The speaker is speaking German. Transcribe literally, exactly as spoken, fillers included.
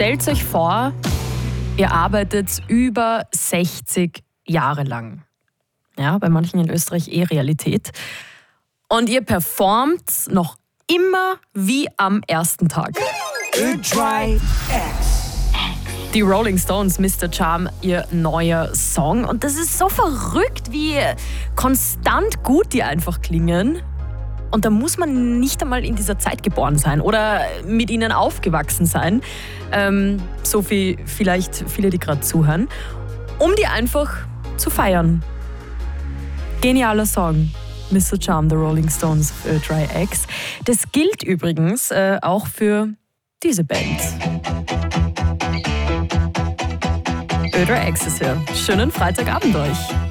stellt euch vor, ihr arbeitet über sechzig Jahre lang. Ja, bei manchen in Österreich eh Realität. Und ihr performt noch immer wie am ersten Tag. Ö-Dry X. Die Rolling Stones, Mister Charm, ihr neuer Song. Und das ist so verrückt, wie konstant gut die einfach klingen. Und da muss man nicht einmal in dieser Zeit geboren sein oder mit ihnen aufgewachsen sein. Ähm, so viel vielleicht viele, die gerade zuhören. Um die einfach zu feiern. Genialer Song. Mister Charm, The Rolling Stones auf Ö-Dry X. Das gilt übrigens äh, auch für diese Band. Ö-Dry X ist hier. Schönen Freitagabend euch.